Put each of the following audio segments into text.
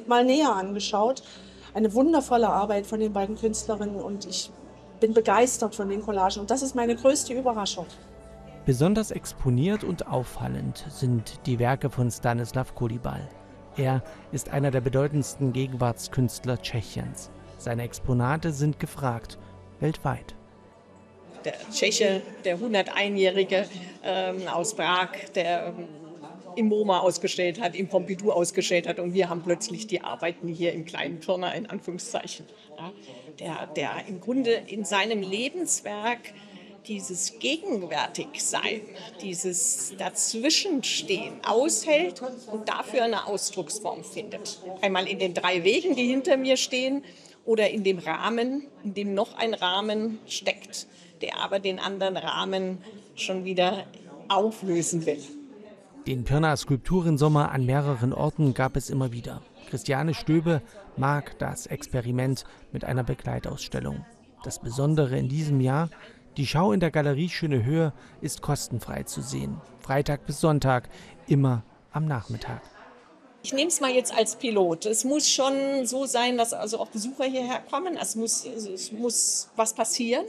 mal näher angeschaut. Eine wundervolle Arbeit von den beiden Künstlerinnen und ich bin begeistert von den Collagen und das ist meine größte Überraschung. Besonders exponiert und auffallend sind die Werke von Stanislav Coulibaly. Er ist einer der bedeutendsten Gegenwartskünstler Tschechiens. Seine Exponate sind gefragt, weltweit. Der Tscheche, der 101-Jährige aus Prag, der im MoMA ausgestellt hat, im Pompidou ausgestellt hat und wir haben plötzlich die Arbeiten hier im kleinen Pirna, in Anführungszeichen. Ja, der im Grunde in seinem Lebenswerk dieses Gegenwärtigsein, dieses Dazwischenstehen aushält und dafür eine Ausdrucksform findet. Einmal in den 3 Wegen, die hinter mir stehen, oder in dem Rahmen, in dem noch ein Rahmen steckt, der aber den anderen Rahmen schon wieder auflösen will. Den Pirna Skulpturensommer an mehreren Orten gab es immer wieder. Christiane Stöbe mag das Experiment mit einer Begleitausstellung. Das Besondere in diesem Jahr: die Schau in der Galerie Schöne Höhe ist kostenfrei zu sehen. Freitag bis Sonntag, immer am Nachmittag. Ich nehme es mal jetzt als Pilot. Es muss schon so sein, dass also auch Besucher hierher kommen. Es muss was passieren.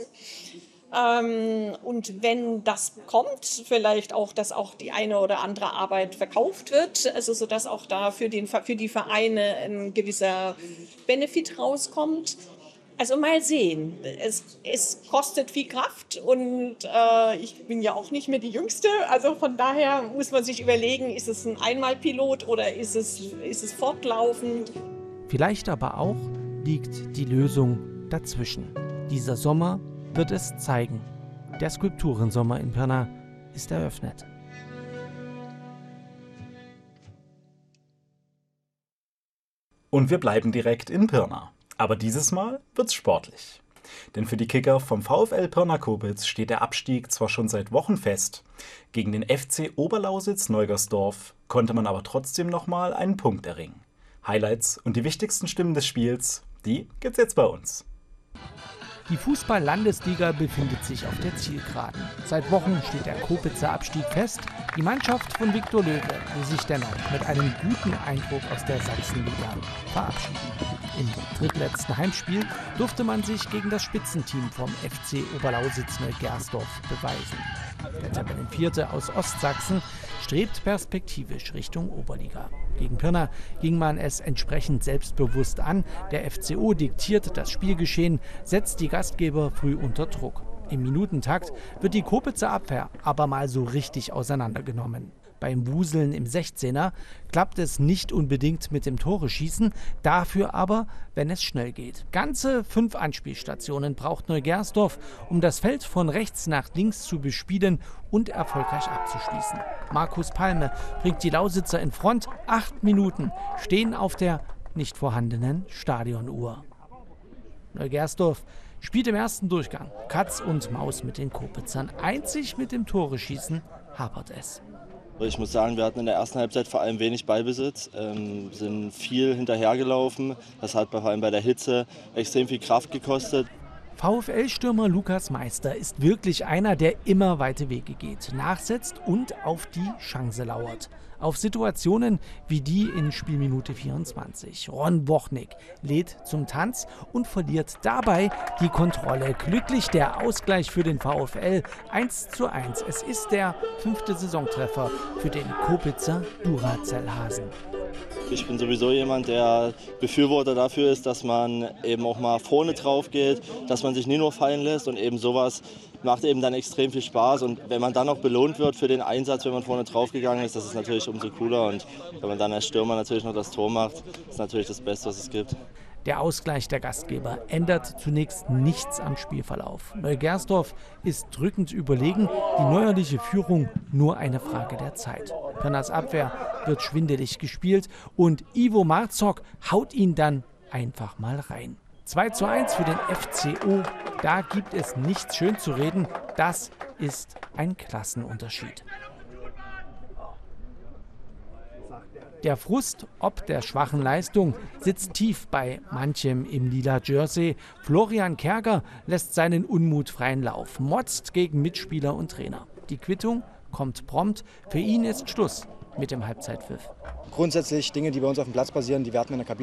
Und wenn das kommt, vielleicht auch, dass auch die eine oder andere Arbeit verkauft wird, also sodass auch da für die Vereine ein gewisser Benefit rauskommt. Also mal sehen. Es kostet viel Kraft und ich bin ja auch nicht mehr die Jüngste. Also von daher muss man sich überlegen, ist es ein Einmalpilot oder ist es fortlaufend? Vielleicht aber auch liegt die Lösung dazwischen. Dieser Sommer wird es zeigen. Der Skulpturensommer in Pirna ist eröffnet. Und wir bleiben direkt in Pirna. Aber dieses Mal wird's sportlich. Denn für die Kicker vom VfL Pirna-Kobitz steht der Abstieg zwar schon seit Wochen fest, gegen den FC Oberlausitz-Neugersdorf konnte man aber trotzdem nochmal einen Punkt erringen. Highlights und die wichtigsten Stimmen des Spiels, die gibt's jetzt bei uns. Die Fußball-Landesliga befindet sich auf der Zielgeraden. Seit Wochen steht der Kopitzer Abstieg fest. Die Mannschaft von Viktor Löwe will sich dennoch mit einem guten Eindruck aus der Sachsenliga verabschieden. Im drittletzten Heimspiel durfte man sich gegen das Spitzenteam vom FC Oberlausitz-Neugersdorf beweisen. Der Tabellenvierte aus Ostsachsen strebt perspektivisch Richtung Oberliga. Gegen Pirna ging man es entsprechend selbstbewusst an. Der FCO diktiert das Spielgeschehen, setzt die Gastgeber früh unter Druck. Im Minutentakt wird die Kopitzer Abwehr aber mal so richtig auseinandergenommen. Beim Wuseln im 16er klappt es nicht unbedingt mit dem Tore-Schießen, dafür aber, wenn es schnell geht. Ganze 5 Anspielstationen braucht Neugersdorf, um das Feld von rechts nach links zu bespielen und erfolgreich abzuschließen. Markus Palme bringt die Lausitzer in Front. 8 Minuten stehen auf der nicht vorhandenen Stadionuhr. Neugersdorf spielt im ersten Durchgang Katz und Maus mit den Kopitzern. Einzig mit dem Tore-Schießen hapert es. Ich muss sagen, wir hatten in der ersten Halbzeit vor allem wenig Ballbesitz, sind viel hinterhergelaufen. Das hat vor allem bei der Hitze extrem viel Kraft gekostet. VfL-Stürmer Lukas Meister ist wirklich einer, der immer weite Wege geht, nachsetzt und auf die Chance lauert. Auf Situationen wie die in Spielminute 24. Ron Bochnik lädt zum Tanz und verliert dabei die Kontrolle. Glücklich der Ausgleich für den VfL 1:1. Es ist der 5. Saisontreffer für den Kopitzer Duracell-Hasen. Ich bin sowieso jemand, der Befürworter dafür ist, dass man eben auch mal vorne drauf geht, dass man sich nie nur fallen lässt und eben sowas macht eben dann extrem viel Spaß. Und wenn man dann noch belohnt wird für den Einsatz, wenn man vorne drauf gegangen ist, das ist natürlich umso cooler. Und wenn man dann als Stürmer natürlich noch das Tor macht, ist natürlich das Beste, was es gibt. Der Ausgleich der Gastgeber ändert zunächst nichts am Spielverlauf. Neugersdorf ist drückend überlegen, die neuerliche Führung nur eine Frage der Zeit. Pirnas Abwehr wird schwindelig gespielt und Ivo Marzok haut ihn dann einfach mal rein. 2:1 für den FCO, da gibt es nichts schön zu reden, das ist ein Klassenunterschied. Der Frust ob der schwachen Leistung sitzt tief bei manchem im lila Jersey. Florian Kerger lässt seinen Unmut freien Lauf, motzt gegen Mitspieler und Trainer. Die Quittung kommt prompt, für ihn ist Schluss mit dem Halbzeitpfiff. Grundsätzlich Dinge, die bei uns auf dem Platz passieren, die werten wir in der Kabine